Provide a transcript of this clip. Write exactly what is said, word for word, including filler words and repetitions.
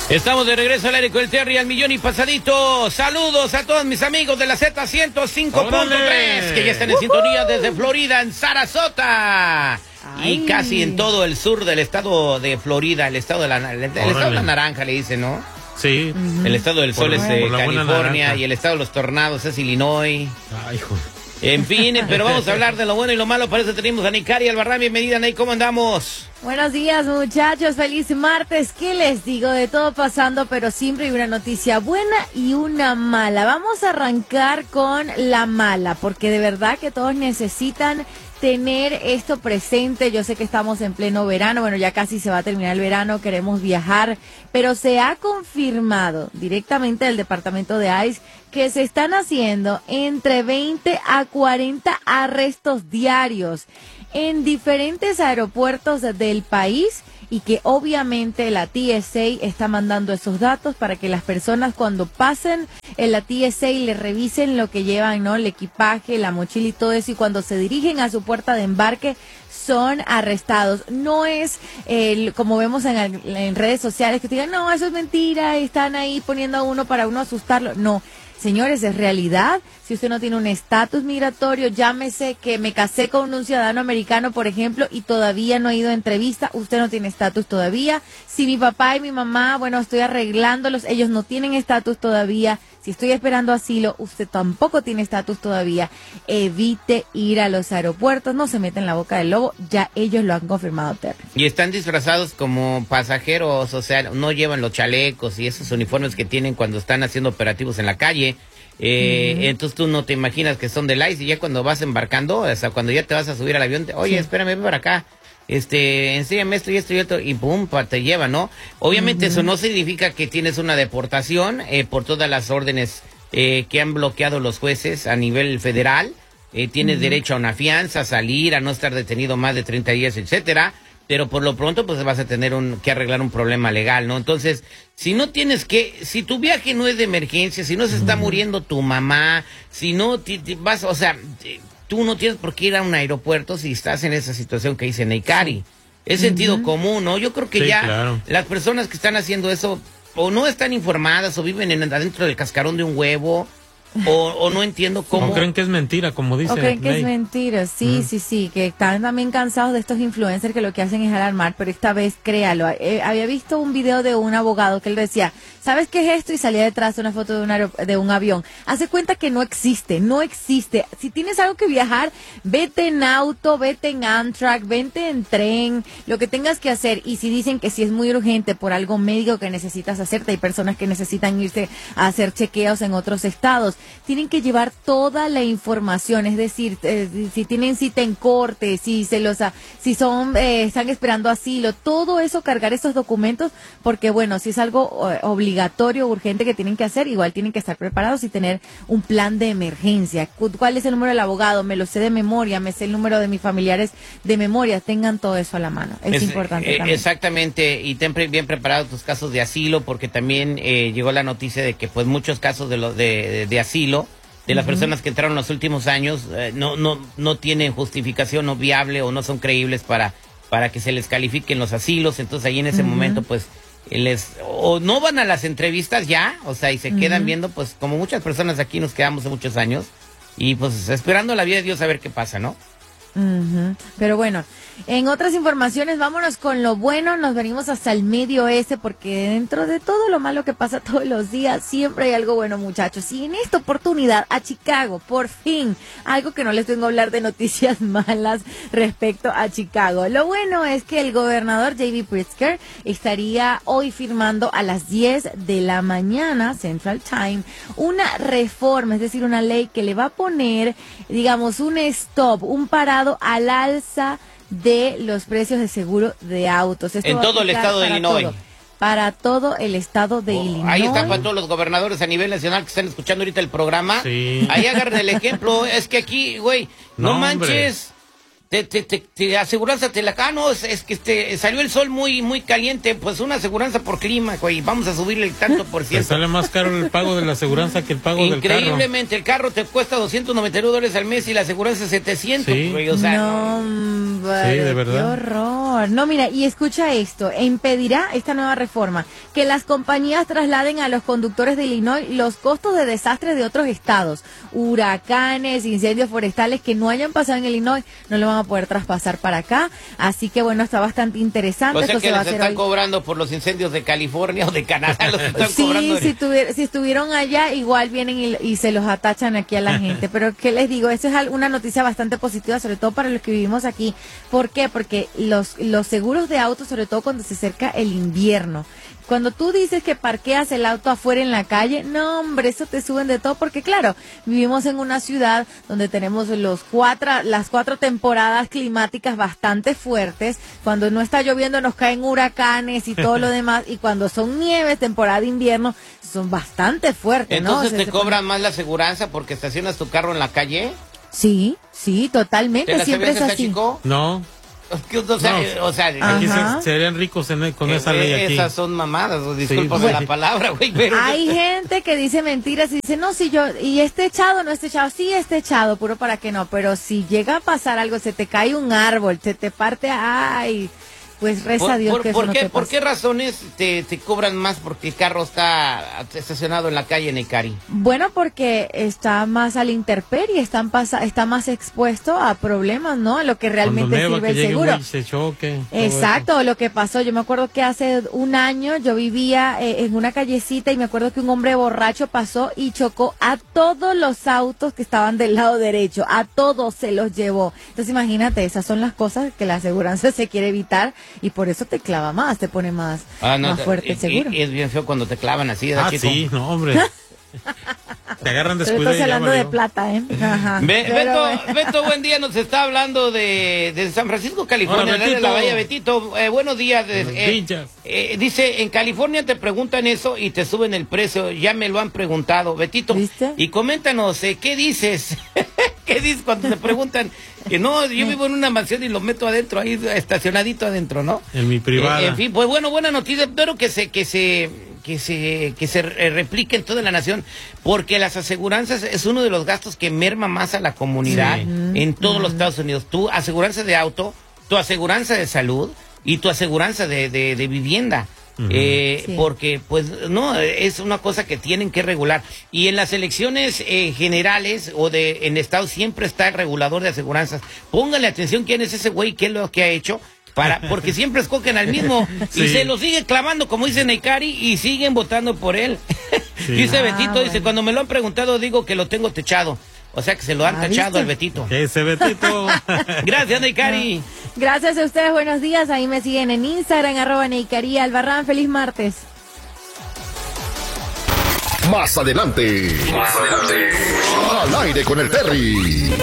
Estamos de regreso al aire con el Terry al millón y pasadito. Saludos a todos mis amigos de la Z ciento cinco punto tres que ya están en uh-huh. sintonía desde Florida, en Sarasota. Ay. Y casi en todo el sur del estado de Florida, el estado de la, el, el estado de la naranja le dicen, ¿no? Sí. Uh-huh. El estado del sol por, es eh, California y el estado de los tornados es Illinois. Ay, joder. En fin, pero vamos a hablar de lo bueno y lo malo. Para eso tenemos a Neikari Albarrán. Bienvenida, Ney, ¿cómo andamos? Buenos días, muchachos. Feliz martes. ¿Qué les digo? De todo pasando, pero siempre hay una noticia buena y una mala. Vamos a arrancar con la mala, porque de verdad que todos necesitan tener esto presente. Yo sé que estamos en pleno verano, bueno, ya casi se va a terminar el verano, queremos viajar, pero se ha confirmado directamente del departamento de ICE que se están haciendo entre veinte a cuarenta arrestos diarios en diferentes aeropuertos del país, y que obviamente la T S A está mandando esos datos para que las personas cuando pasen en la T S A le revisen lo que llevan, ¿no? El equipaje, la mochila y todo eso, y cuando se dirigen a su puerta de embarque son arrestados. No es eh, como vemos en, en redes sociales que te digan, no, eso es mentira, están ahí poniendo a uno para uno asustarlo. No. Señores, es realidad. Si usted no tiene un estatus migratorio, llámese que me casé con un ciudadano americano, por ejemplo, y todavía no he ido a entrevista, usted no tiene estatus todavía. Si mi papá y mi mamá, bueno, estoy arreglándolos, ellos no tienen estatus todavía. Si estoy esperando asilo, usted tampoco tiene estatus todavía. Evite ir a los aeropuertos, no se meta en la boca del lobo, ya ellos lo han confirmado, Terry. Y están disfrazados como pasajeros, o sea, no llevan los chalecos y esos uniformes que tienen cuando están haciendo operativos en la calle. Eh, uh-huh. Entonces tú no te imaginas que son del ICE, y ya cuando vas embarcando, o sea, cuando ya te vas a subir al avión, te, oye, sí. espérame, ven para acá. Este, enséñame esto y esto y esto, y pum, te lleva, ¿no? Obviamente uh-huh. eso no significa que tienes una deportación eh, por todas las órdenes eh, que han bloqueado los jueces a nivel federal. Eh, tienes uh-huh. derecho a una fianza, a salir, a no estar detenido más de treinta días, etcétera. Pero por lo pronto, pues vas a tener un, que arreglar un problema legal, ¿no? Entonces, si no tienes que, si tu viaje no es de emergencia, si no se está uh-huh. muriendo tu mamá, si no te, te vas, o sea, te, tú no tienes por qué ir a un aeropuerto si estás en esa situación que dice Neikari. Es uh-huh. sentido común, ¿no? Yo creo que sí, ya claro. las personas que están haciendo eso o no están informadas o viven en, adentro del cascarón de un huevo. O, o no entiendo cómo. O creen que es mentira, como dicen. O creen que Ney. es mentira, sí, mm. sí, sí, que están también cansados de estos influencers que lo que hacen es alarmar, pero esta vez créalo. Eh, había visto un video de un abogado que él decía, ¿sabes qué es esto? Y salía detrás de una foto de un, aer- de un avión. Hace cuenta que no existe, no existe. Si tienes algo que viajar, vete en auto, vete en Amtrak, vete en tren, lo que tengas que hacer. Y si dicen que si es muy urgente por algo médico que necesitas hacerte, hay personas que necesitan irse a hacer chequeos en otros estados. Tienen que llevar toda la información, es decir, eh, si tienen cita en corte, si se los, a, si son, eh, están esperando asilo, todo eso, cargar esos documentos, porque bueno, si es algo eh, obligatorio, urgente que tienen que hacer, igual tienen que estar preparados y tener un plan de emergencia. ¿Cuál es el número del abogado? Me lo sé de memoria, me sé el número de mis familiares de memoria, tengan todo eso a la mano, es, es importante eh, también. Exactamente, y ten bien preparados tus casos de asilo, porque también eh, llegó la noticia de que pues muchos casos de, lo, de, de, de asilo, de las uh-huh. personas que entraron en los últimos años, eh, no no no tienen justificación no viable o no son creíbles para para que se les califiquen los asilos. Entonces ahí en ese uh-huh. momento pues les o no van a las entrevistas ya, o sea, y se uh-huh. quedan viendo, pues como muchas personas aquí nos quedamos de muchos años y pues esperando la vida de Dios a ver qué pasa, ¿no? Uh-huh. Pero bueno, en otras informaciones vámonos con lo bueno, nos venimos hasta el medio oeste, porque dentro de todo lo malo que pasa todos los días siempre hay algo bueno, muchachos, y en esta oportunidad a Chicago, por fin, algo que no les vengo a hablar de noticias malas respecto a Chicago. Lo bueno es que el gobernador J B Pritzker estaría hoy firmando a las diez de la mañana Central Time una reforma, es decir, una ley que le va a poner, digamos, un stop, un parado al alza de los precios de seguro de autos. Esto en todo el estado de Illinois. Todo, para todo el estado de oh, Illinois. Ahí están para todos los gobernadores a nivel nacional que están escuchando ahorita el programa. Sí. Ahí agarren el ejemplo. Es que aquí, güey, no, no manches. te, te, te, te aseguranza te la ah, no, es, es que este, salió el sol muy muy caliente, pues una aseguranza por clima, güey, vamos a subirle el tanto por Te ciento. sale más caro el pago de la aseguranza que el pago del carro. Increíblemente, el carro te cuesta doscientos noventa y nueve dólares al mes y la aseguranza setecientos, Sí. güey, o sea, no, hombre, Sí, de verdad. qué horror. No, mira, y escucha esto, impedirá esta nueva reforma que las compañías trasladen a los conductores de Illinois los costos de desastres de otros estados, huracanes, incendios forestales que no hayan pasado en Illinois, no lo van a poder traspasar para acá, así que bueno, está bastante interesante. o sea Esto que se va a les hacer están hoy. cobrando por los incendios de California o de Canadá, los están Sí, cobrando. si, tuvier- si estuvieron allá, igual vienen y, y se los atachan aquí a la gente. Pero, ¿qué les digo? Esto es al- una noticia bastante positiva, sobre todo para los que vivimos aquí. ¿Por qué? Porque los, los seguros de auto, sobre todo cuando se acerca el invierno, cuando tú dices que parqueas el auto afuera en la calle, no, hombre, eso te suben de todo, porque claro, vivimos en una ciudad donde tenemos los cuatro, las cuatro temporadas climáticas bastante fuertes. Cuando no está lloviendo nos caen huracanes y todo lo demás, y cuando son nieves, temporada de invierno, son bastante fuertes, ¿no? Entonces O sea, te se cobran más la aseguranza porque estacionas tu carro en la calle. pone- Sí, sí, ¿Te totalmente, la siempre sabías es esta, así. chico? No, O sea, No. o sea, aquí Ajá. se, serían ricos en- con eh, esa ley aquí. esas son mamadas, o discúlpame pues. la palabra, güey, pero Hay gente que dice mentiras y dice, no, si yo, y este echado, no este echado, sí, este echado, puro para que no, pero si llega a pasar algo, se te cae un árbol, se te parte, ay, pues reza ¿Por, a Dios por- que eso por no qué, te ¿Por pase. qué razones te, te cobran más porque el carro está estacionado en la calle, Necari? Bueno, porque está más a la intemperie, están pasa, está más expuesto a problemas, ¿no? A lo que Cuando realmente neva, sirve que el llegue un seguro. güey y se choque. todo Exacto, lo que pasó, yo me acuerdo que hace un año yo vivía eh, en una callecita y me acuerdo que un hombre borracho pasó y chocó a todos los autos que estaban del lado derecho, a todos se los llevó. Entonces imagínate, esas son las cosas que la aseguranza se quiere evitar y por eso te clava más, te pone más, más te- fuerte y- el seguro. y- y es bien feo cuando te clavan así, eso. ¿verdad, Ah, chico? sí, no, hombre. Te agarran Pero descuidado estás y ya hablando de valió. plata, ¿eh? Ajá. Be- Pero Beto, bueno. Beto, buen día, nos está hablando de, de San Francisco, California, Hola, de la Betito. Bahía. Betito, eh, buenos días. eh, Buenos eh, días. eh, dice, en California te preguntan eso y te suben el precio, ya me lo han preguntado, Betito. ¿Viste? Y coméntanos, eh, ¿qué dices? ¿Qué dices cuando te preguntan? Que no, yo vivo en una mansión y lo meto adentro, ahí estacionadito adentro, ¿no? En mi privada. Eh, en fin, pues bueno, buena noticia, espero que se, que se, que se, que se eh, replique en toda la nación, porque las aseguranzas es uno de los gastos que merma más a la comunidad Sí. en todos los Estados Unidos. Tu aseguranza de auto, tu aseguranza de salud y tu aseguranza de, de, de vivienda. Eh, Sí. Porque pues no, es una cosa que tienen que regular, y en las elecciones eh, generales o de en estado siempre está el regulador de aseguranzas. Póngale atención quién es ese güey, qué es lo que ha hecho, para porque siempre escogen al mismo y Sí. se lo sigue clavando, como dice Neikari, y siguen votando por él. Sí. Dice Ah, Betito, dice, bueno. cuando me lo han preguntado digo que lo tengo techado, o sea que se lo han Ah, tachado ¿viste? al Betito. Ese Betito. Gracias, Neikari. Gracias a ustedes, buenos días. Ahí me siguen en Instagram, arroba Neicaría Albarrán. Feliz martes. Más adelante. Más adelante. Al aire con el Terry.